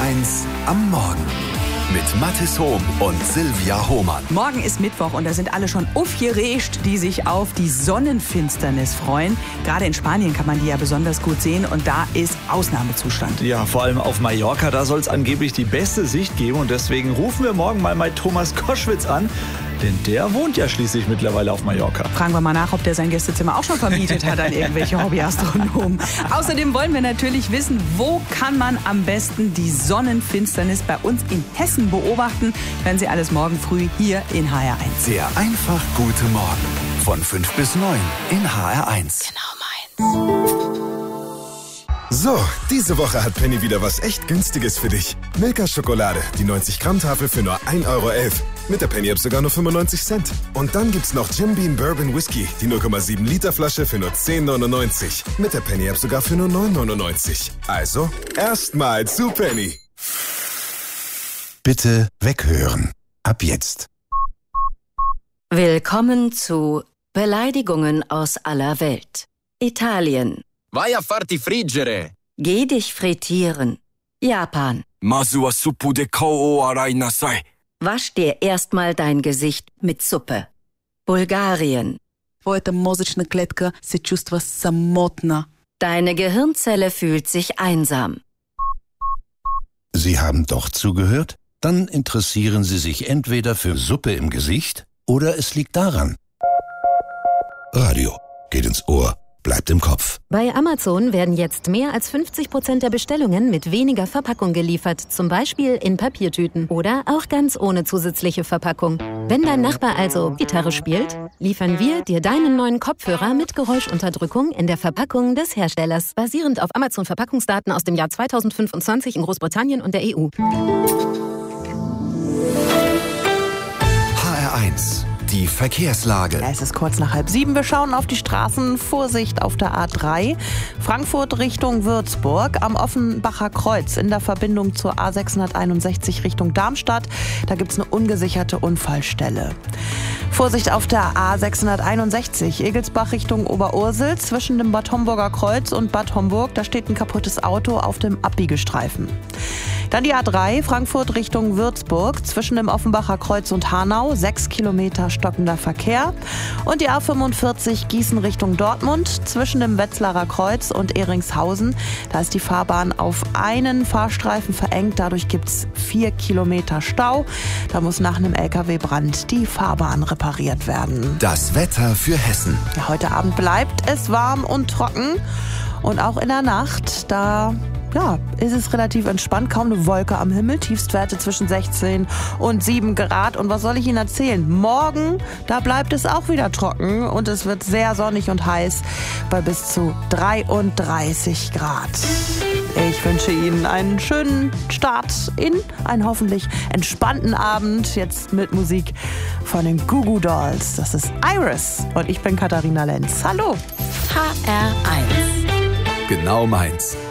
HR1 am Morgen mit Mathis Hohm und Silvia Hohmann. Morgen ist Mittwoch und da sind alle schon aufgeregt, die sich auf die Sonnenfinsternis freuen. Gerade in Spanien kann man die ja besonders gut sehen und da ist Ausnahmezustand. Ja, vor allem auf Mallorca, da soll es angeblich die beste Sicht geben und deswegen rufen wir morgen mal Thomas Koschwitz an. Denn der wohnt ja schließlich mittlerweile auf Mallorca. Fragen wir mal nach, ob der sein Gästezimmer auch schon vermietet hat an irgendwelche Hobbyastronomen. Außerdem wollen wir natürlich wissen, wo kann man am besten die Sonnenfinsternis bei uns in Hessen beobachten. Hören Sie alles morgen früh hier in HR1. Der einfach gute Morgen von 5 bis 9 in HR1. Genau meins. So, diese Woche hat Penny wieder was echt Günstiges für dich. Milka-Schokolade, die 90-Gramm-Tafel für nur 1,11 € Mit der Penny-App sogar nur 95 Cent. Und dann gibt's noch Jim Beam Bourbon Whisky, die 0,7 Liter Flasche für nur 10,99 €. Mit der Penny-App sogar für nur 9,99 €. Also, erstmal zu Penny. Bitte weghören. Ab jetzt. Willkommen zu Beleidigungen aus aller Welt. Italien. Vai a farti friggere. Geh dich frittieren. Japan. Masu wa suppu de kou o arai nasai. Wasch dir erstmal dein Gesicht mit Suppe. Bulgarien. Твоята мозъчна клетка се чувства самотна. Deine Gehirnzelle fühlt sich einsam. Sie haben doch zugehört? Dann interessieren Sie sich entweder für Suppe im Gesicht oder es liegt daran. Radio geht ins Ohr. Bleibt im Kopf. Bei Amazon werden jetzt mehr als 50% der Bestellungen mit weniger Verpackung geliefert. Zum Beispiel in Papiertüten oder auch ganz ohne zusätzliche Verpackung. Wenn dein Nachbar also Gitarre spielt, liefern wir dir deinen neuen Kopfhörer mit Geräuschunterdrückung in der Verpackung des Herstellers. Basierend auf Amazon-Verpackungsdaten aus dem Jahr 2025 in Großbritannien und der EU. HR1, die Verkehrslage. Es ist kurz nach 6:30. Wir schauen auf die Straßen. Vorsicht auf der A3. Frankfurt Richtung Würzburg am Offenbacher Kreuz in der Verbindung zur A661 Richtung Darmstadt. Da gibt es eine ungesicherte Unfallstelle. Vorsicht auf der A661 Egelsbach Richtung Oberursel zwischen dem Bad Homburger Kreuz und Bad Homburg. Da steht ein kaputtes Auto auf dem Abbiegestreifen. Dann die A3 Frankfurt Richtung Würzburg zwischen dem Offenbacher Kreuz und Hanau. 6 Kilometer stockender Verkehr. Und die A45 Gießen Richtung Dortmund zwischen dem Wetzlarer Kreuz und Ehringshausen. Da ist die Fahrbahn auf einen Fahrstreifen verengt. Dadurch gibt es 4 Kilometer Stau. Da muss nach einem LKW-Brand die Fahrbahn repariert werden. Das Wetter für Hessen. Ja, heute Abend bleibt es warm und trocken. Und auch in der Nacht, da ist es relativ entspannt, kaum eine Wolke am Himmel, Tiefstwerte zwischen 16 und 7 Grad. Und was soll ich Ihnen erzählen? Morgen, da bleibt es auch wieder trocken und es wird sehr sonnig und heiß bei bis zu 33 Grad. Ich wünsche Ihnen einen schönen Start in einen hoffentlich entspannten Abend, jetzt mit Musik von den Goo Goo Dolls. Das ist Iris und ich bin Katharina Lenz. Hallo! HR1. Genau meins.